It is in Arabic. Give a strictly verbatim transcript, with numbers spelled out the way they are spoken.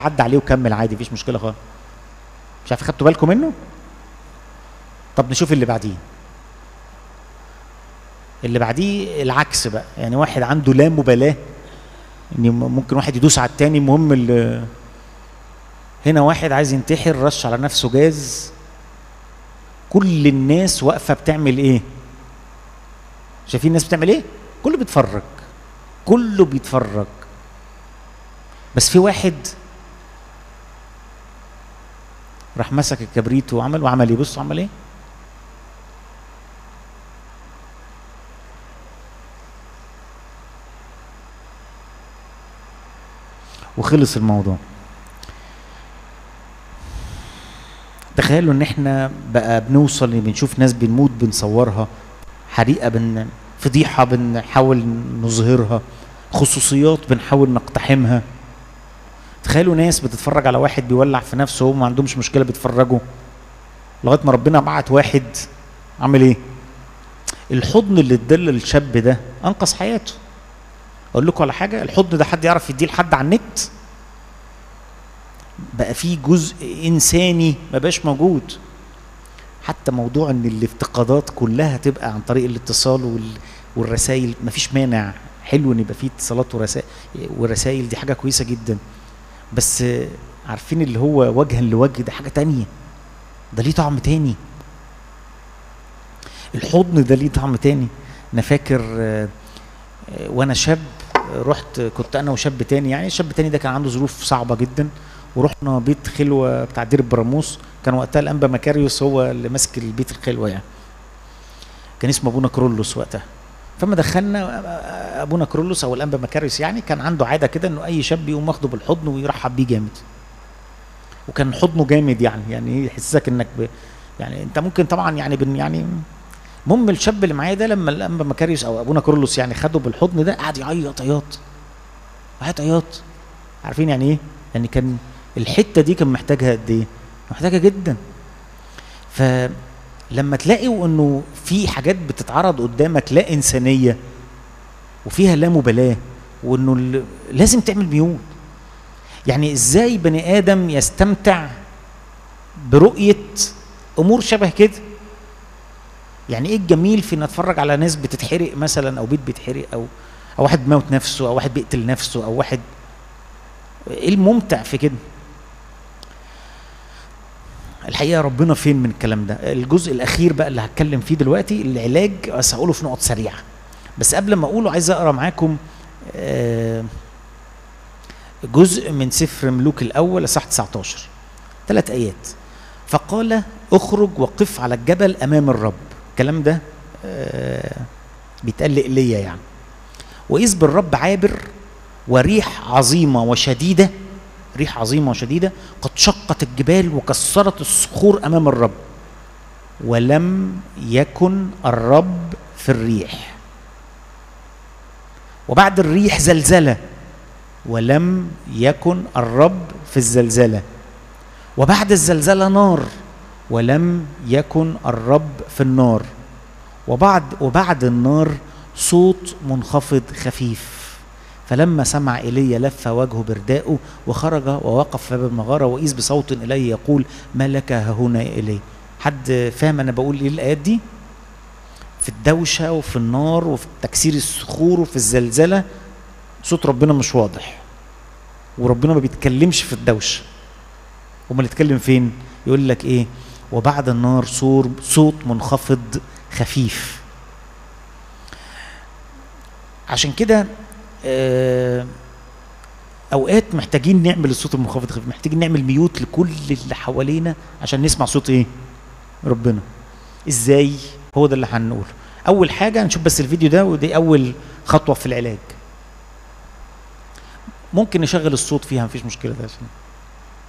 عدى عليه وكمل عادي، مفيش مشكله خالص. مش عارف خدتوا بالكم منه؟ طب نشوف اللي بعديه. اللي بعديه العكس بقى، يعني واحد عنده لا مبالاه، يعني ممكن واحد يدوس على التاني. المهم هنا واحد عايز ينتحر، رش على نفسه جاز، كل الناس واقفه بتعمل ايه؟ شايفين الناس بتعمل ايه؟ كله بيتفرج، كله بيتفرج. بس في واحد راح مسك الكبريت وعمل وعمل يبص عمل ايه؟ وخلص الموضوع. تخيلوا ان احنا بقى بنوصل ان بنشوف ناس بنموت بنصورها، حريقه بن فضيحه بنحاول نظهرها، خصوصيات بنحاول نقتحمها. تخيلوا ناس بتتفرج على واحد بيولع في نفسه وهم ما عندهمش مشكله بيتفرجوا، لغايه ما ربنا بعت واحد عمل ايه؟ الحضن اللي ادل الشاب ده انقذ حياته. اقول لكم على حاجه، الحضن ده حد يعرف يديه لحد على النت؟ بقى فيه جزء انساني ما بقاش موجود. حتى موضوع ان الافتقادات كلها تبقى عن طريق الاتصال والرسائل، مفيش مانع، حلو ان يبقى فيه اتصالات ورسائل ورسائل، دي حاجه كويسه جدا. بس عارفين اللي هو وجها لوجه ده حاجه تانية، ده ليه طعم تاني. الحضن ده ليه طعم تاني. انا فاكر وانا شاب رحت، كنت انا وشاب تاني، يعني الشاب التاني ده كان عنده ظروف صعبه جدا، ورحنا بيت خلوه بتاع دير البراموس. كان وقتها الانبا مكاريوس هو اللي ماسك البيت الخلوه، يعني كان اسمه ابونا كرولوس وقتها. فما دخلنا، ابونا كرولوس او الانبا مكاريوس يعني كان عنده عاده كده انه اي شاب يقوم واخده بالحضن ويرحب بيه جامد، وكان حضنه جامد، يعني يعني يحسسك انك ب... يعني انت ممكن طبعا يعني بن يعني المهم الشاب اللي معايا ده لما الانبا مكاريوس او ابونا كرولوس يعني خده بالحضن ده قعد يعيط عياط عياط عياط. عارفين يعني ايه؟ يعني كان الحته دي كان محتاجها قد ايه؟ محتاجها جدا. فلما تلاقوا انه في حاجات بتتعرض قدامك لا انسانيه وفيها لا مبالاه، وانه لازم تعمل ميول. يعني ازاي بني ادم يستمتع برؤيه امور شبه كده؟ يعني ايه الجميل في ان اتفرج على ناس بتتحرق مثلا، او بيت بيتحرق، او او واحد بيموت نفسه، او واحد بيقتل نفسه، او واحد، ايه الممتع في كده؟ الحقيقه ربنا فين من الكلام ده؟ الجزء الاخير بقى اللي هتكلم فيه دلوقتي العلاج، بس هقوله في نقط سريعه. بس قبل ما اقوله عايز اقرا معاكم جزء من سفر ملوك الاول اصحاح تسعتاشر، ثلاث ايات. فقال اخرج وقف على الجبل امام الرب. الكلام ده بيتقال لإيليا يعني. واذ بالرب عابر وريح عظيمه وشديده، ريح عظيمه وشديده قد شقت الجبال وكسرت الصخور امام الرب، ولم يكن الرب في الريح. وبعد الريح زلزله، ولم يكن الرب في الزلزله. وبعد الزلزله نار، ولم يكن الرب في النار. وبعد وبعد النار صوت منخفض خفيف. فلما سمع ايليا لف وجهه برداءه وخرج ووقف في باب المغاره، واذ بصوت اليه يقول ما لك هنا يا ايليا؟ حد فاهم انا بقول ايه الايات دي؟ في الدوشه وفي النار وفي تكسير الصخور وفي الزلزله صوت ربنا مش واضح، وربنا ما بيتكلمش في الدوشه. امال يتكلم فين؟ يقول لك ايه؟ وبعد النار صور صوت منخفض خفيف. عشان كده اوقات محتاجين نعمل الصوت المنخفض خفيف، محتاجين نعمل ميوت لكل اللي حوالينا عشان نسمع صوت ايه؟ ربنا. ازاي؟ هو ده اللي هنقوله. اول حاجه نشوف بس الفيديو ده، ودي اول خطوه في العلاج. ممكن نشغل الصوت فيها مفيش مشكله ده عشان